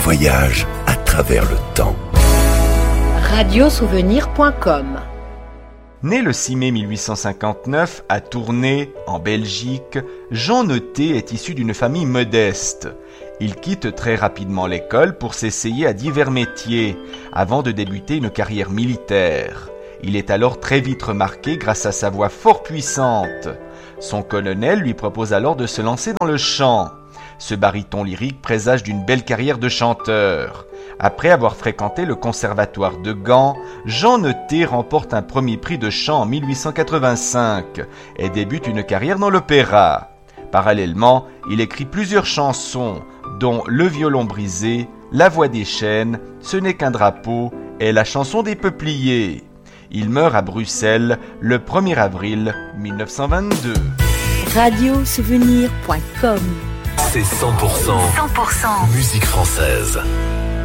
voyage à travers le temps. Radiosouvenir.com. Né le 6 mai 1859 à Tournai, en Belgique, Jean Neuté est issu d'une famille modeste. Il quitte très rapidement l'école pour s'essayer à divers métiers, avant de débuter une carrière militaire. Il est alors très vite remarqué grâce à sa voix fort puissante. Son colonel lui propose alors de se lancer dans le chant. Ce baryton lyrique présage d'une belle carrière de chanteur. Après avoir fréquenté le conservatoire de Gand, Jean Neuté remporte un premier prix de chant en 1885 et débute une carrière dans l'opéra. Parallèlement, il écrit plusieurs chansons, dont Le violon brisé, La voix des chênes, Ce n'est qu'un drapeau et la chanson des peupliers. Il meurt à Bruxelles le 1er avril 1922. Radiosouvenir.com. C'est 100% musique française.